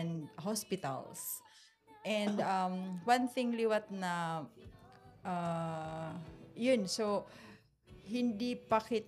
and hospitals. And one thing liwat na yun, so hindi pakit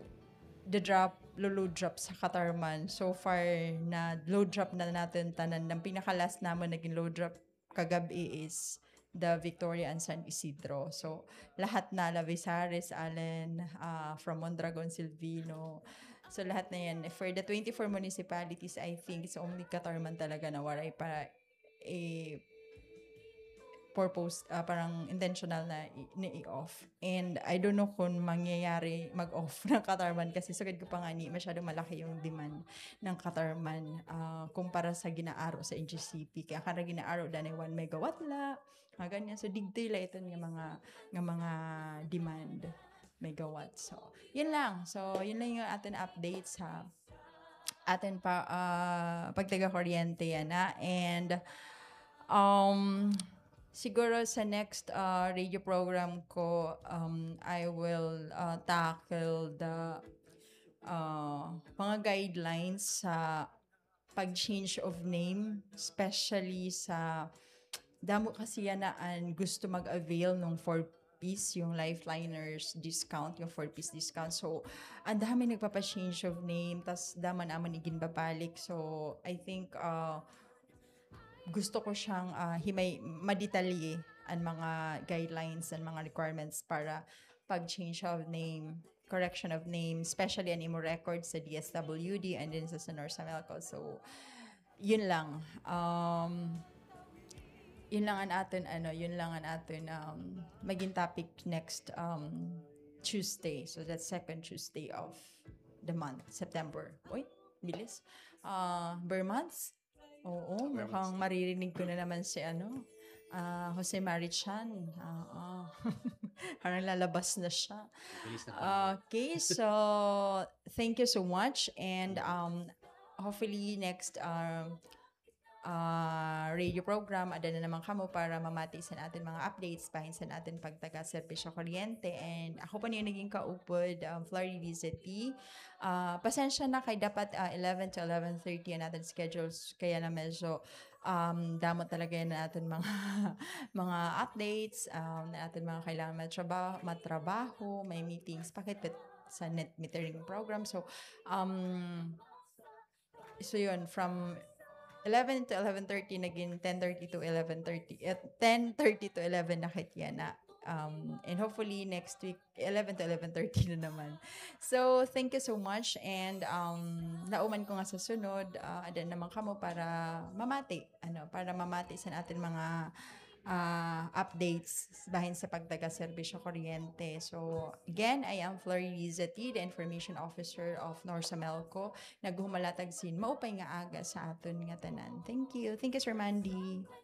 load drop sa Katarman. So far na load drop na natin tanan. Ng pinaka-last naman naging load drop kagabi is the Victoria and San Isidro. So lahat na Lavisares, Allen, from Mondragon, Silvino. So lahat na yan. For the 24 municipalities, I think it's only Katarman talaga na waray para purpose, parang intentional na i-off. And I don't know kung mangyayari mag-off ng Katarman kasi sagad ko pa nga masyado malaki yung demand ng Katarman kumpara sa ginaaro sa NGCP. Kaya kada ginaaro dahil 1 megawatt la, ganyan. So digdila ito ng mga demand megawatt. So yun lang. So yun lang yung atin update sa atin pa pagtaga kuryente yan na. And siguro sa next radio program ko, I will tackle the mga guidelines sa pag-change of name, especially sa damo kasi yan na gusto mag-avail ng 4-piece, yung Lifeliners discount, yung 4-piece discount. So, ang dami nagpapa-change of name, tas daman naman igin babalik. So, I think gusto ko siyang madetalye ang mga guidelines and mga requirements para pag-change of name, correction of name, especially an imo record sa DSWD and then sa North Amelco. So, yun lang. Yun lang ang aton maging topic next Tuesday. So, that's second Tuesday of the month, September. Uy, bilis. Per months? Oo, mukhang maririnig ko na naman si Jose Marichan. Parang lalabas na siya. Okay, so thank you so much. And hopefully next radio program, ada na naman kamo para mamati sa natin mga updates, bahin sa natin pagtaga serbisyo kuryente. And ako pa niyo naging kaupod, Florida DZT. Pasensya na kay dapat 11 to 11:30 ang natin schedules, kaya na medyo damot talaga yan natin mga mga updates, na natin mga kailangan matrabaho, may meetings, pakit sa net metering program. So yun, from 11 to 11:30 naging 10:30 to 11:30 10:30 to 11 na kitya na. And hopefully next week 11 to 11:30 na naman. So thank you so much. And nauman ko nga sa sunod ada naman kamo para mamati sa atin mga updates bahin sa pagtaga serbisyo kuryente. So again, I am Florida T, the Information Officer of North Amelco. Naghumalatag sin maupay nga aga sa aton nga tanan. Thank you, Sir Mandy.